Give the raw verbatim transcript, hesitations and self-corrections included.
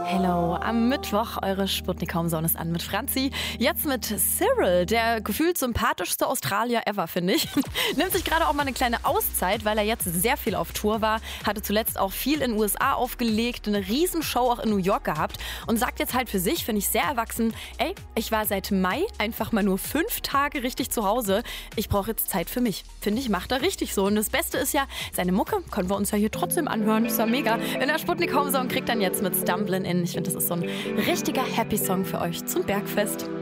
Hello, am Mittwoch, eure Sputnik Homezone ist an mit Franzi. Jetzt mit Cyril, der gefühlt sympathischste Australier ever, finde ich. Nimmt sich gerade auch mal eine kleine Auszeit, weil er jetzt sehr viel auf Tour war. Hatte zuletzt auch viel in den U S A aufgelegt, eine Riesenshow auch in New York gehabt und sagt jetzt halt für sich, finde ich sehr erwachsen, ey, ich war seit Mai einfach mal nur fünf Tage richtig zu Hause. Ich brauche jetzt Zeit für mich. Finde ich, macht er richtig so. Und das Beste ist ja, seine Mucke können wir uns ja hier trotzdem anhören. Das ist ja mega. In der Sputnik Homezone kriegt dann jetzt mit Stumblin' In. Ich finde, das ist so ein richtiger Happy-Song für euch zum Bergfest.